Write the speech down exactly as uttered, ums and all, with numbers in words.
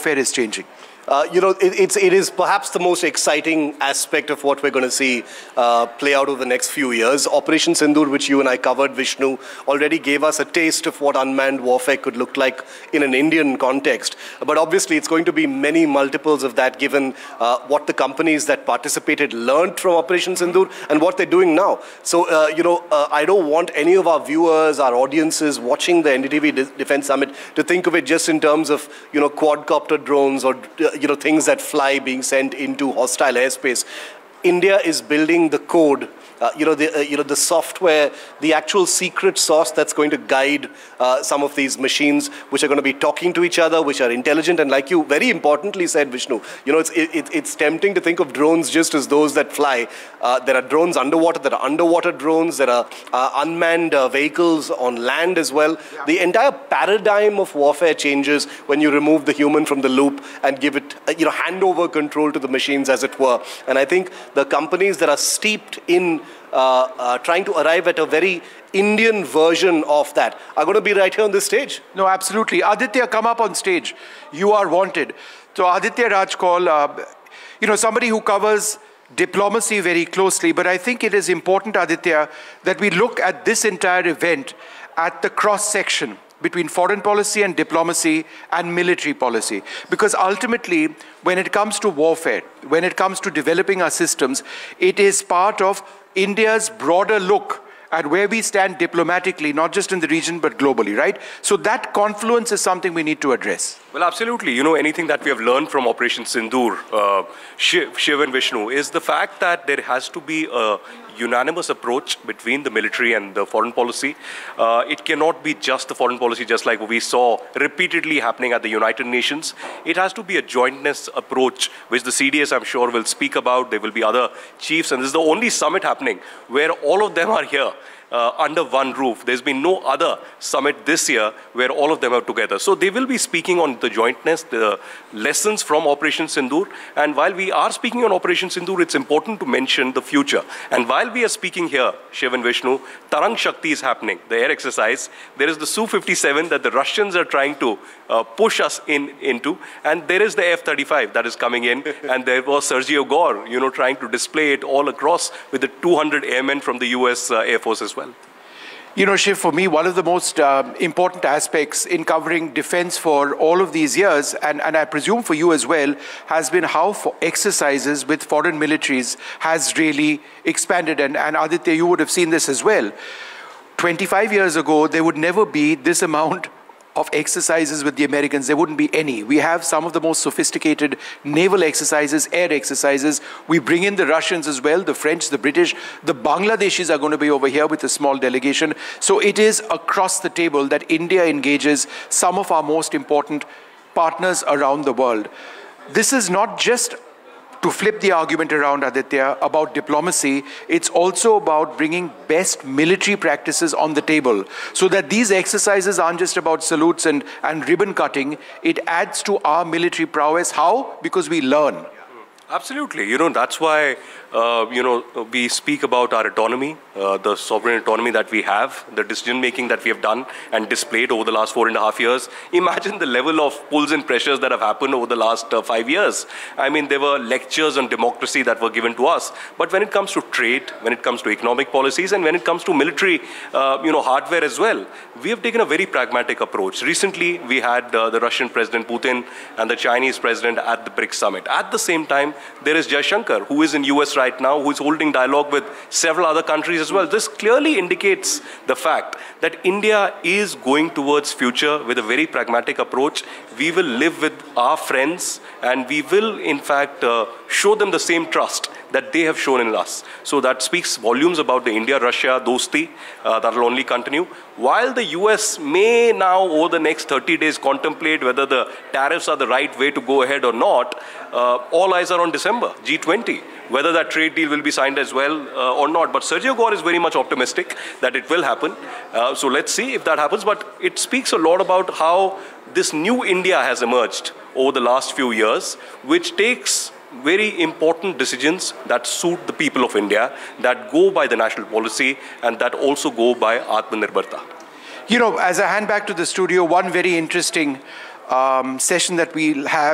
warfare is changing? Uh, you know, it, it's, it is perhaps the most exciting aspect of what we're going to see uh, play out over the next few years. Operation Sindoor, which you and I covered, Vishnu, already gave us a taste of what unmanned warfare could look like in an Indian context. But obviously, it's going to be many multiples of that, given uh, what the companies that participated learned from Operation Sindoor and what they're doing now. So, uh, you know, uh, I don't want any of our viewers, our audiences watching the N D T V Defense Summit to think of it just in terms of, you know, quadcopter drones or uh, you know, things that fly being sent into hostile airspace. India is building the code, uh, you know, the uh, you know the software, the actual secret sauce that's going to guide uh, some of these machines, which are going to be talking to each other, which are intelligent, and like you very importantly said, Vishnu, you know, it's it, it's tempting to think of drones just as those that fly. Uh, there are drones underwater, there are underwater drones, there are uh, unmanned uh, vehicles on land as well. Yeah. The entire paradigm of warfare changes when you remove the human from the loop and give it, uh, you know, hand over control to the machines, as it were. And I think the companies that are steeped in uh, uh, trying to arrive at a very Indian version of that are going to be right here on this stage. No, absolutely. Aditya, come up on stage. You are wanted. So Aditya Rajkaul, uh, you know, somebody who covers diplomacy very closely, but I think it is important, Aditya, that we look at this entire event at the cross-section between foreign policy and diplomacy and military policy. Because ultimately, when it comes to warfare, when it comes to developing our systems, it is part of India's broader look at where we stand diplomatically, not just in the region, but globally, right? So that confluence is something we need to address. Well, absolutely. You know, anything that we have learned from Operation Sindoor, uh, Shiv, Shiv and Vishnu, is the fact that there has to be a unanimous approach between the military and the foreign policy. Uh, it cannot be just the foreign policy, just like we saw repeatedly happening at the United Nations. It has to be a jointness approach, which the C D S, I'm sure, will speak about. There will be other chiefs, and this is the only summit happening where all of them are here. Uh, under one roof. There's been no other summit this year where all of them are together. So they will be speaking on the jointness, the lessons from Operation Sindoor. And while we are speaking on Operation Sindoor, it's important to mention the future. And while we are speaking here, Shiv and Vishnu, Tarang Shakti is happening, the air exercise. There is the S U fifty-seven that the Russians are trying to uh, push us in into. And there is the F thirty-five that is coming in. And there was Sergio Gore, you know, trying to display it all across with the two hundred airmen from the U S uh, Air Force as well. Well. You know, Shiv, for me, one of the most uh, important aspects in covering defense for all of these years, and, and I presume for you as well, has been how for exercises with foreign militaries has really expanded. And, and Aditya, you would have seen this as well. twenty-five years ago, there would never be this amount of exercises with the Americans. There wouldn't be any. We have some of the most sophisticated naval exercises, air exercises. We bring in the Russians as well, the French, the British, the Bangladeshis are going to be over here with a small delegation. So it is across the table that India engages some of our most important partners around the world. This is not just to flip the argument around, Aditya, about diplomacy, it's also about bringing best military practices on the table so that these exercises aren't just about salutes and, and ribbon cutting. It adds to our military prowess. How? Because we learn. Absolutely. You know, that's why, uh, you know, we speak about our autonomy, uh, the sovereign autonomy that we have, the decision-making that we have done and displayed over the last four and a half years. Imagine the level of pulls and pressures that have happened over the last uh, five years. I mean, there were lectures on democracy that were given to us. But when it comes to trade, when it comes to economic policies, and when it comes to military, uh, you know, hardware as well, we have taken a very pragmatic approach. Recently, we had uh, the Russian President Putin and the Chinese President at the BRICS Summit. At the same time, there is Jaishankar, who is in U S right now, who is holding dialogue with several other countries as well. This clearly indicates the fact that India is going towards future with a very pragmatic approach. We will live with our friends and we will, in fact, uh, show them the same trust that they have shown in us. So that speaks volumes about the India-Russia dosti uh, that will only continue. While the U S may now, over the next thirty days, contemplate whether the tariffs are the right way to go ahead or not, uh, all eyes are on December, G twenty, whether that trade deal will be signed as well uh, or not. But Sergio Gore is very much optimistic that it will happen. Uh, so let's see if that happens. But it speaks a lot about how this new India has emerged over the last few years, which takes very important decisions that suit the people of India, that go by the national policy, and that also go by Atmanirbharta. You know, as I hand back to the studio, one very interesting um, session that we'll have